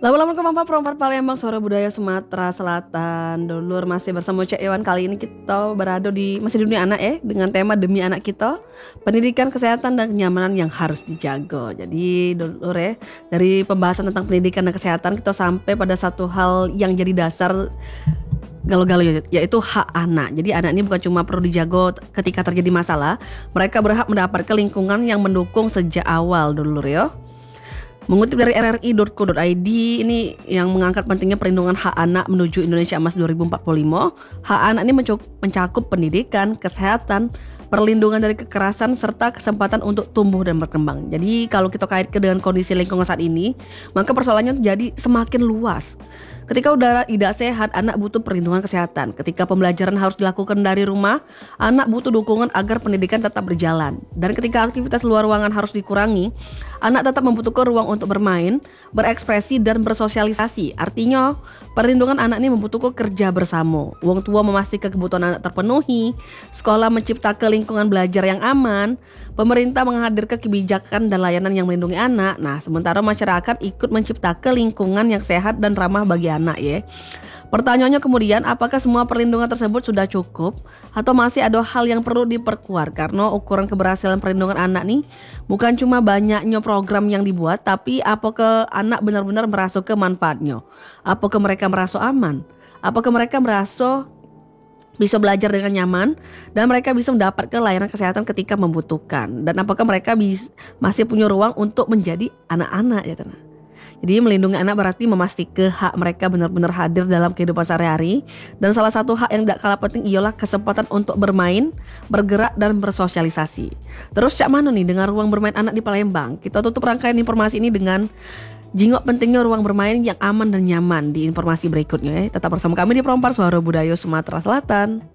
Lama-lama ke Perompat Palembang, Suara Budaya Sumatera Selatan. Dulur masih bersama Cek Iwan. Kali ini kita berada masih di dunia anak dengan tema Demi Anak Kita, pendidikan, kesehatan, dan kenyamanan yang harus dijaga. Jadi dulur dari pembahasan tentang pendidikan dan kesehatan kita sampai pada satu hal yang jadi dasar galau-galau, yaitu hak anak. Jadi anak ini bukan cuma perlu dijaga ketika terjadi masalah, mereka berhak mendapatkan lingkungan yang mendukung sejak awal dulur ya. Mengutip dari rri.co.id, ini yang mengangkat pentingnya perlindungan hak anak menuju Indonesia Emas 2045. Hak anak ini mencakup pendidikan, kesehatan, perlindungan dari kekerasan, serta kesempatan untuk tumbuh dan berkembang. Jadi kalau kita kaitkan dengan kondisi lingkungan saat ini, maka persoalannya jadi semakin luas. Ketika udara tidak sehat, anak butuh perlindungan kesehatan. Ketika pembelajaran harus dilakukan dari rumah, anak butuh dukungan agar pendidikan tetap berjalan. Dan ketika aktivitas luar ruangan harus dikurangi, anak tetap membutuhkan ruang untuk bermain, berekspresi, dan bersosialisasi. Artinya, perlindungan anak ini membutuhkan kerja bersama. Wong tua memastikan kebutuhan anak terpenuhi, sekolah menciptakan lingkungan belajar yang aman, pemerintah menghadirkan kebijakan dan layanan yang melindungi anak. Nah, sementara masyarakat ikut menciptakan lingkungan yang sehat dan ramah bagi anak ya. Pertanyaannya kemudian, apakah semua perlindungan tersebut sudah cukup atau masih ada hal yang perlu diperkuat? Karena ukuran keberhasilan perlindungan anak nih bukan cuma banyaknya program yang dibuat, tapi apakah anak benar-benar merasakan manfaatnya? Apakah mereka merasa aman? Apakah mereka merasa bisa belajar dengan nyaman dan mereka bisa mendapatkan layanan kesehatan ketika membutuhkan? Dan apakah mereka masih punya ruang untuk menjadi anak-anak ya teman? Jadi melindungi anak berarti memastikan hak mereka benar-benar hadir dalam kehidupan sehari-hari. Dan salah satu hak yang tidak kalah penting ialah kesempatan untuk bermain, bergerak, dan bersosialisasi. Terus cak mana nih dengan ruang bermain anak di Palembang? Kita tutup rangkaian informasi ini dengan jingok pentingnya ruang bermain yang aman dan nyaman di informasi berikutnya ya. Tetap bersama kami di Perompak Suara Budaya Sumatera Selatan.